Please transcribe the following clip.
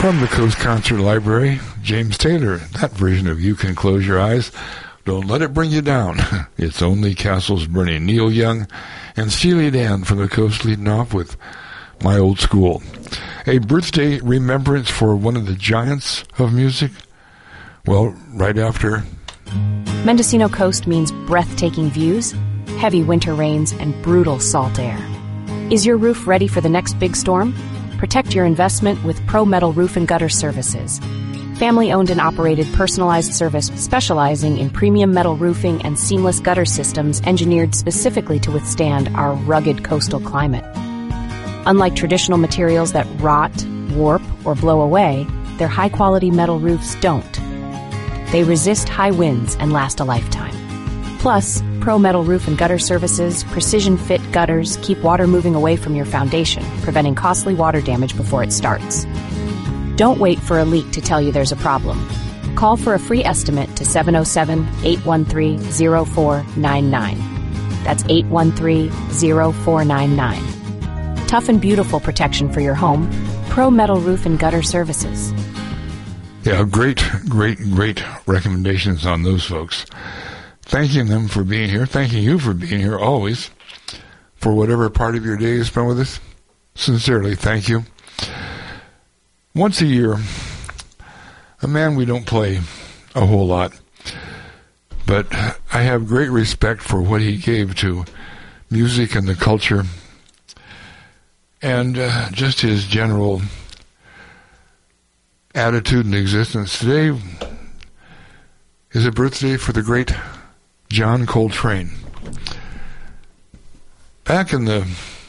From the Coast Concert Library, James Taylor, that version of You Can Close Your Eyes. Don't let it bring you down. It's only castles burning. Neil Young and Steely Dan from the Coast leading off with My Old School. A birthday remembrance for one of the giants of music? Well, right after. Mendocino Coast means breathtaking views, heavy winter rains, and brutal salt air. Is your roof ready for the next big storm? Protect your investment with Pro Metal Roof and Gutter Services. Family-owned and operated personalized service specializing in premium metal roofing and seamless gutter systems engineered specifically to withstand our rugged coastal climate. Unlike traditional materials that rot, warp, or blow away, their high-quality metal roofs don't. They resist high winds and last a lifetime. Plus, Pro Metal Roof and Gutter Services precision-fit gutters keep water moving away from your foundation, preventing costly water damage before it starts. Don't wait for a leak to tell you there's a problem. Call for a free estimate to 707-813-0499. That's 813-0499. Tough and beautiful protection for your home. Pro Metal Roof and Gutter Services. Yeah, great recommendations on those folks. Thanking them for being here. Thanking you for being here always. For whatever part of your day you spend with us. Sincerely, thank you. Once a year, a man we don't play a whole lot, but I have great respect for what he gave to music and the culture, and just his general attitude and existence. Today is a birthday for the great John Coltrane. Back in the